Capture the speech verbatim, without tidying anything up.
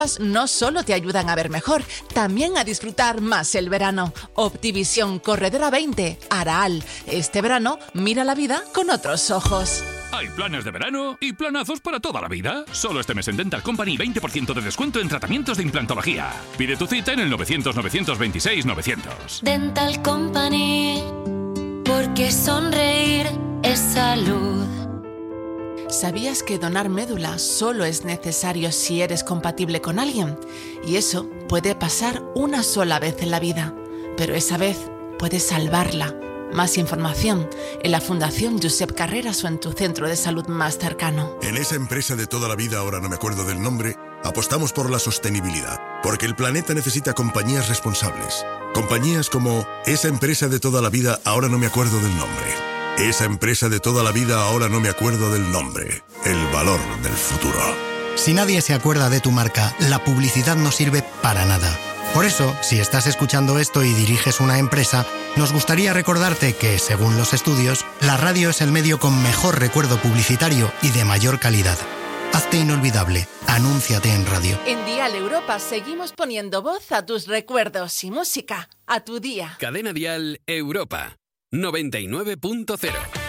no solo te ayudan a ver mejor, también a disfrutar más el verano. Optivisión Corredera veinte, Araal. Este verano, mira la vida con otros ojos. Hay planes de verano y planazos para toda la vida. Solo este mes en Dental Company, veinte por ciento de descuento en tratamientos de implantología. Pide tu cita en el novecientos, novecientos veintiséis, novecientos. Dental Company, porque sonreír es salud. ¿Sabías que donar médula solo es necesario si eres compatible con alguien? Y eso puede pasar una sola vez en la vida, pero esa vez puedes salvarla. Más información en la Fundación Josep Carreras o en tu centro de salud más cercano. En esa empresa de toda la vida, ahora no me acuerdo del nombre, apostamos por la sostenibilidad, porque el planeta necesita compañías responsables. Compañías como esa empresa de toda la vida, ahora no me acuerdo del nombre. Esa empresa de toda la vida, ahora no me acuerdo del nombre. El valor del futuro. Si nadie se acuerda de tu marca, la publicidad no sirve para nada. Por eso, si estás escuchando esto y diriges una empresa, nos gustaría recordarte que, según los estudios, la radio es el medio con mejor recuerdo publicitario y de mayor calidad. Hazte inolvidable. Anúnciate en radio. En Dial Europa seguimos poniendo voz a tus recuerdos y música a tu día. Cadena Dial Europa noventa y nueve punto cero.